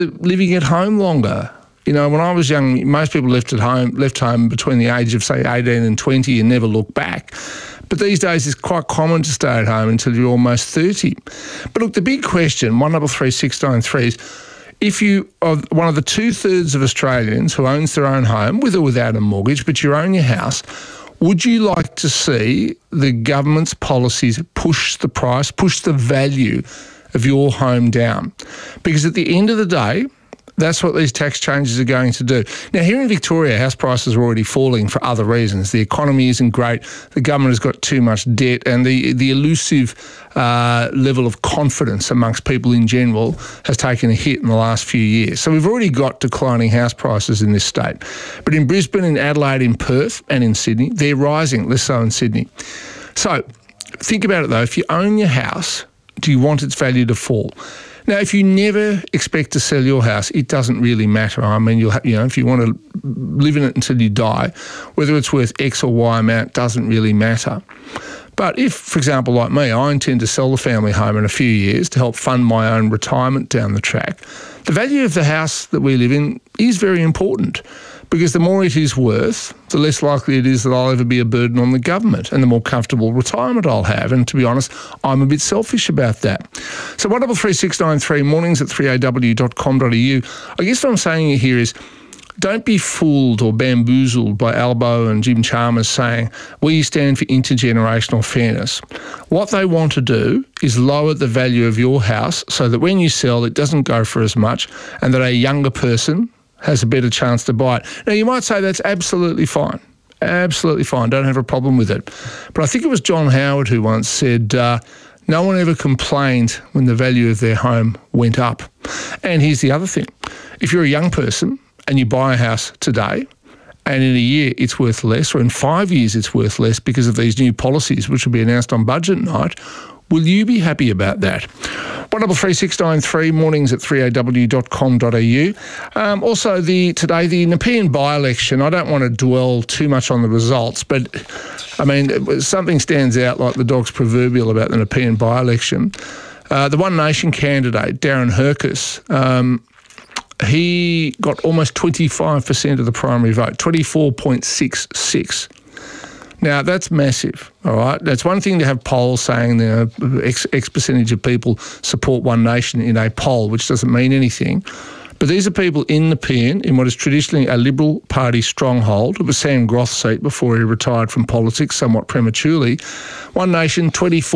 living at home longer. You know, when I was young, most people left home between the age of, say, 18 and 20 and never looked back. But these days it's quite common to stay at home until you're almost 30. But look, the big question, 133693, is if you are one of the 2/3 of Australians who owns their own home, with or without a mortgage, but you own your house, would you like to see the government's policies push the price, push the value of your home down? Because at the end of the day, that's what these tax changes are going to do. Now, here in Victoria, house prices are already falling for other reasons. The economy isn't great, the government has got too much debt, and the elusive level of confidence amongst people in general has taken a hit in the last few years. So we've already got declining house prices in this state. But in Brisbane, in Adelaide, in Perth and in Sydney, they're rising, less so in Sydney. So think about it though, if you own your house, do you want its value to fall? Now, if you never expect to sell your house, it doesn't really matter. I mean, if you want to live in it until you die, whether it's worth X or Y amount doesn't really matter. But if, for example, like me, I intend to sell the family home in a few years to help fund my own retirement down the track, the value of the house that we live in is very important, because the more it is worth, the less likely it is that I'll ever be a burden on the government, and the more comfortable retirement I'll have. And to be honest, I'm a bit selfish about that. So 133693, mornings at 3aw.com.au. I guess what I'm saying here is, don't be fooled or bamboozled by Albo and Jim Chalmers saying, we stand for intergenerational fairness. What they want to do is lower the value of your house so that when you sell, it doesn't go for as much, and that a younger person has a better chance to buy it. Now, you might say that's absolutely fine. Absolutely fine. Don't have a problem with it. But I think it was John Howard who once said, no one ever complained when the value of their home went up. And here's the other thing. If you're a young person and you buy a house today, and in a year it's worth less, or in 5 years it's worth less because of these new policies, which will be announced on budget night, will you be happy about that? 133693, mornings at 3aw.com.au. Also, today, the Nepean by-election, I don't want to dwell too much on the results, but, I mean, something stands out like the dog's proverbial about the Nepean by-election. The One Nation candidate, Darren Hercus, he got almost 25% of the primary vote, 24.66. Now, that's massive, all right? That's one thing to have polls saying X percentage of people support One Nation in a poll, which doesn't mean anything. But these are people in Nepean, in what is traditionally a Liberal Party stronghold. It was Sam Groth's seat before he retired from politics somewhat prematurely. One Nation,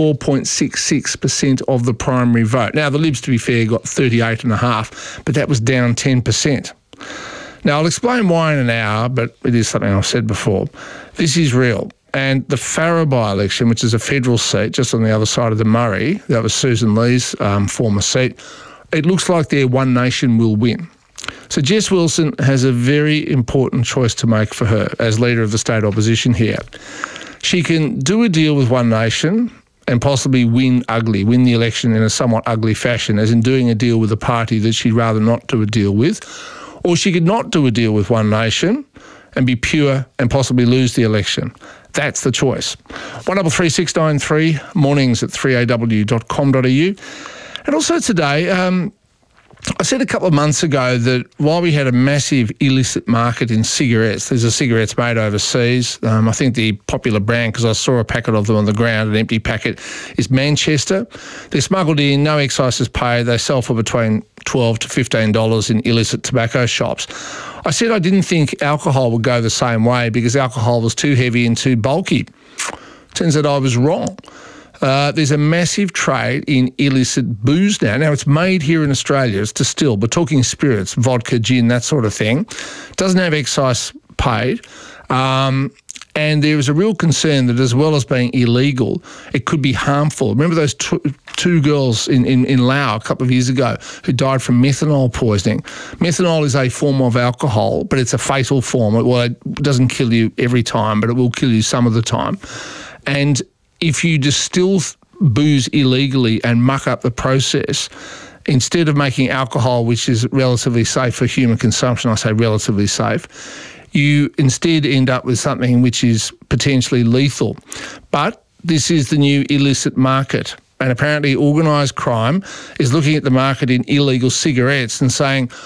24.66% of the primary vote. Now, the Libs, to be fair, got 38.5%, but that was down 10%. Now, I'll explain why in an hour, but it is something I've said before. This is real. And the Farrer by-election, which is a federal seat just on the other side of the Murray, that was Susan Lee's former seat, it looks like their One Nation will win. So Jess Wilson has a very important choice to make for her as leader of the state opposition here. She can do a deal with One Nation and possibly win the election in a somewhat ugly fashion, as in doing a deal with a party that she'd rather not do a deal with. Or she could not do a deal with One Nation and be pure and possibly lose the election. That's the choice. 133693, mornings at 3aw.com.au. And also today, I said a couple of months ago that while we had a massive illicit market in cigarettes, these are cigarettes made overseas. I think the popular brand, because I saw a packet of them on the ground, an empty packet, is Manchester. They're smuggled in, no excise is paid. They sell for between $12 to $15 in illicit tobacco shops. I said I didn't think alcohol would go the same way because alcohol was too heavy and too bulky. Turns out I was wrong. There's a massive trade in illicit booze now. Now, it's made here in Australia. It's distilled. We're talking spirits, vodka, gin, that sort of thing. Doesn't have excise paid. And there is a real concern that as well as being illegal, it could be harmful. Remember those two girls in Laos a couple of years ago who died from methanol poisoning? Methanol is a form of alcohol, but it's a fatal form. Well, it doesn't kill you every time, but it will kill you some of the time. And if you distill booze illegally and muck up the process, instead of making alcohol, which is relatively safe for human consumption, I say relatively safe, you instead end up with something which is potentially lethal. But this is the new illicit market. And apparently organised crime is looking at the market in illegal cigarettes and saying,